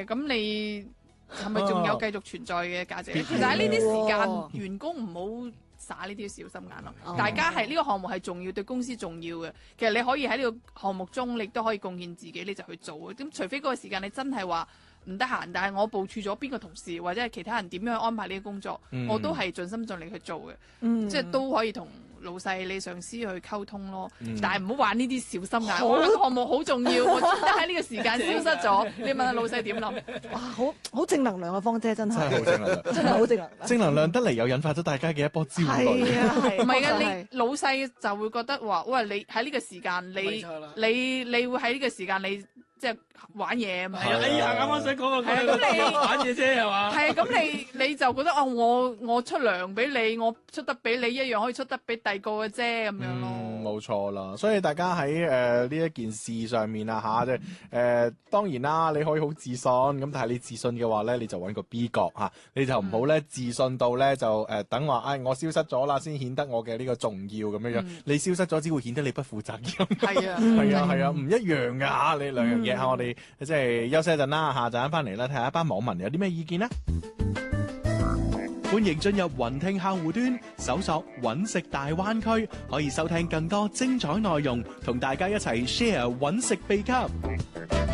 係咁你係咪仲有繼續存在嘅價值？其實喺呢啲時間，員工唔好耍呢啲小心眼咯。大家係呢個項目係重要，對公司重要嘅。其實你可以喺呢個項目中，你都可以貢獻自己，你就去做。咁除非嗰個時間你真係話唔得閒，但係我部署咗邊個同事或者係其他人點樣去安排呢啲工作，我都係盡心盡力去做嘅。即係都可以同老細、你上司去溝通咯。但係唔好玩呢啲小心眼。我覺得項目好重要，我專登喺呢個時間消失咗。你問下老細點諗？ 哇，好正能量啊，芳姐真係。 真係好正能量， 真係好正能量。 正能量得嚟又引發咗大家嘅一波焦慮。 係啊， 唔係啊，你老細就會覺得話，喂，你喺呢個時間，你會喺呢個時間你即係玩嘢咁樣。 哎呀，啱啱想講個，咁你玩嘢啫係嘛？ 係啊，咁你就覺得哦，我出糧俾你，我出得俾你一樣可以出得俾第二個嘅啫咁樣咯。 冇錯啦，所以大家喺呢一件事上面啊嚇，即係當然啦，你可以好自信咁，但係你自信嘅話咧，你就揾個 B 角嚇，你就唔好咧自信到咧就等話我消失咗啦，先顯得我嘅呢個重要咁樣樣。你消失咗，只會顯得你不負責任。 係啊， 係啊，唔一樣㗎嚇，你兩樣嘢嚇，我哋即係休息一陣啦，下陣翻嚟咧睇下一班網民有啲咩意見呢？歡迎進入雲聽客戶端，搜索揾食大灣區，可以收聽更多精彩內容，同大家一齊 share 揾食秘笈。